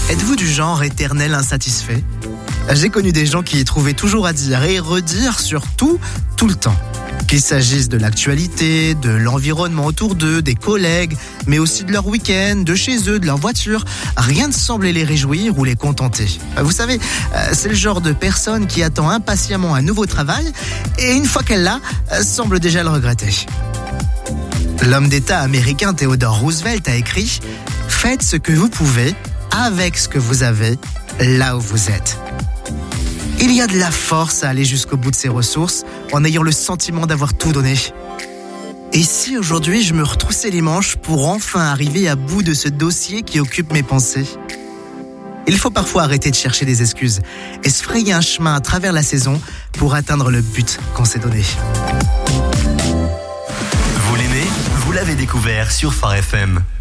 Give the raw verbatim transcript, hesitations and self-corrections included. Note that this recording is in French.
Êtes-vous du genre éternel insatisfait ? J'ai connu des gens qui trouvaient toujours à dire et redire sur tout, tout le temps. Qu'il s'agisse de l'actualité, de l'environnement autour d'eux, des collègues, mais aussi de leur week-end, de chez eux, de leur voiture, rien ne semblait les réjouir ou les contenter. Vous savez, c'est le genre de personne qui attend impatiemment un nouveau travail et une fois qu'elle l'a, semble déjà le regretter. L'homme d'État américain Theodore Roosevelt a écrit « Faites ce que vous pouvez avec ce que vous avez, là où vous êtes ». Il y a de la force à aller jusqu'au bout de ses ressources en ayant le sentiment d'avoir tout donné. Et si aujourd'hui je me retroussais les manches pour enfin arriver à bout de ce dossier qui occupe mes pensées ? Il faut parfois arrêter de chercher des excuses et se frayer un chemin à travers la saison pour atteindre le but qu'on s'est donné. Vous l'aimez ? Vous l'avez découvert sur Phare F M.